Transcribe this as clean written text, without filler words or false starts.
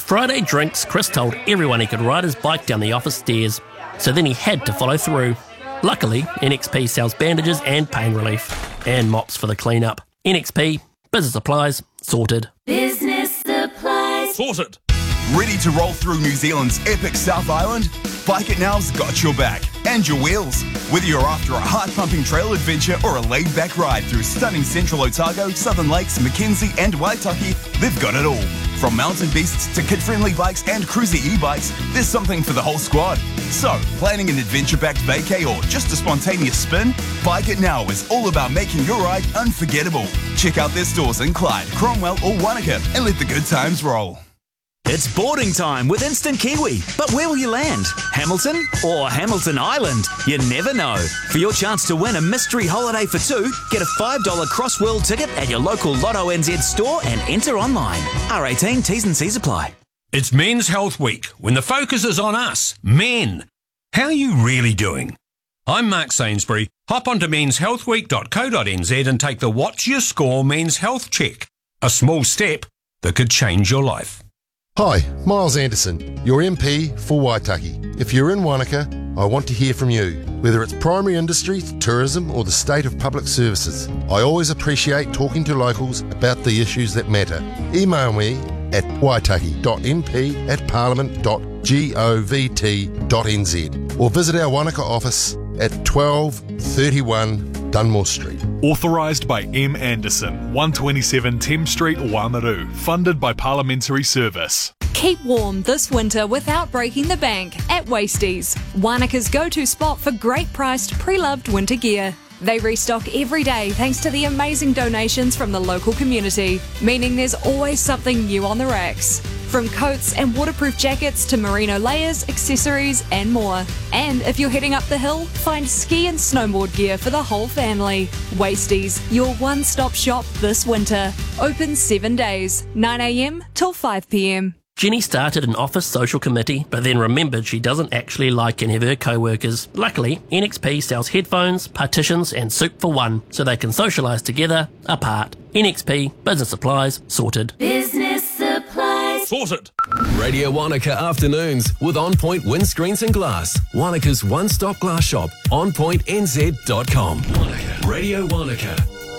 Friday drinks, Chris told everyone he could ride his bike down the office stairs, so then he had to follow through. Luckily, NXP sells bandages and pain relief, and mops for the clean-up. NXP, business supplies, sorted. Business supplies. Sorted. Ready to roll through New Zealand's epic South Island? Bike It Now's got your back and your wheels. Whether you're after a heart-pumping trail adventure or a laid-back ride through stunning Central Otago, Southern Lakes, Mackenzie and Waitaki, they've got it all. From mountain beasts to kid-friendly bikes and cruiser e-bikes, there's something for the whole squad. So, planning an adventure-packed vacay or just a spontaneous spin? Bike It Now is all about making your ride unforgettable. Check out their stores in Clyde, Cromwell or Wanaka and let the good times roll. It's boarding time with Instant Kiwi. But where will you land? Hamilton or Hamilton Island? You never know. For your chance to win a mystery holiday for two, get a $5 Cross-World ticket at your local Lotto NZ store and enter online. R18 T's and C's apply. It's Men's Health Week, when the focus is on us, men. How are you really doing? I'm Mark Sainsbury. Hop onto menshealthweek.co.nz and take the What's Your Score Men's Health Check. A small step that could change your life. Hi, Miles Anderson, your MP for Waitaki. If you're in Wanaka, I want to hear from you. Whether it's primary industry, tourism or the state of public services, I always appreciate talking to locals about the issues that matter. Email me at waitaki.mp@parliament.govt.nz or visit our Wanaka office at 1231 Dunmore Street. Authorised by M. Anderson, 127 Thames Street, Wamaru. Funded by Parliamentary Service. Keep warm this winter without breaking the bank at Wasties, Wanaka's go-to spot for great priced pre-loved winter gear. They restock every day thanks to the amazing donations from the local community, meaning there's always something new on the racks. From coats and waterproof jackets to merino layers, accessories and more. And if you're heading up the hill, find ski and snowboard gear for the whole family. Wasties, your one-stop shop this winter. Open 7 days, 9 a.m. till 5 p.m. Jenny started an office social committee, but then remembered she doesn't actually like any of her co-workers. Luckily, NXP sells headphones, partitions and soup for one, so they can socialise together, apart. NXP, business supplies, sorted. Business supplies. Sorted. Radio Wanaka Afternoons with On Point Windscreens and Glass. Wanaka's one-stop glass shop, onpointnz.com. Radio Wanaka.